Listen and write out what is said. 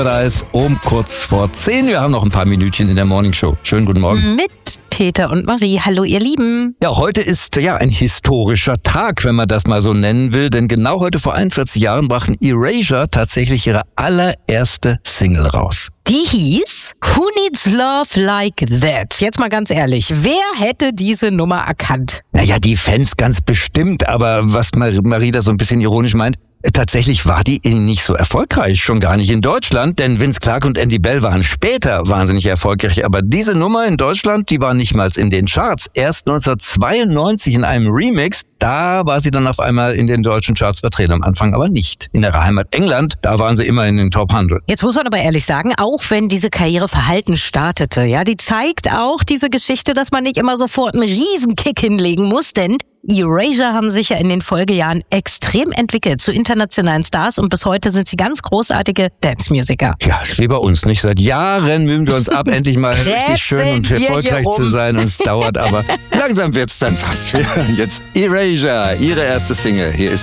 Da ist kurz vor 10. Wir haben noch ein paar Minütchen in der Morning Show. Schönen guten Morgen. Mit Peter und Marie. Hallo, ihr Lieben. Ja, heute ist ein historischer Tag, wenn man das mal so nennen will. Denn genau heute vor 41 Jahren brachten Erasure tatsächlich ihre allererste Single raus. Die hieß Who Needs Love Like That? Jetzt mal ganz ehrlich, wer hätte diese Nummer erkannt? Naja, die Fans ganz bestimmt, aber was Marie da so ein bisschen ironisch meint, tatsächlich war die nicht so erfolgreich, schon gar nicht in Deutschland, denn Vince Clarke und Andy Bell waren später wahnsinnig erfolgreich, aber diese Nummer in Deutschland, die war nicht mal in den Charts. Erst 1992 in einem Remix, da war sie dann auf einmal in den deutschen Charts vertreten, am Anfang aber nicht. In ihrer Heimat England, da waren sie immer in den Top 100. Jetzt muss man aber ehrlich sagen, auch wenn diese Karriere verhalten startete, ja, die zeigt auch diese Geschichte, dass man nicht immer sofort einen Riesenkick hinlegen muss, denn Erasure haben sich ja in den Folgejahren extrem entwickelt zu internationalen Stars und bis heute sind sie ganz großartige Dance-Musiker. Ja, wie bei uns, nicht? Seit Jahren mühen wir uns ab, endlich mal richtig schön und erfolgreich zu sein, und es dauert aber. Langsam wird's dann fast. Wir hören jetzt Erasure, ihre erste Single. Hier ist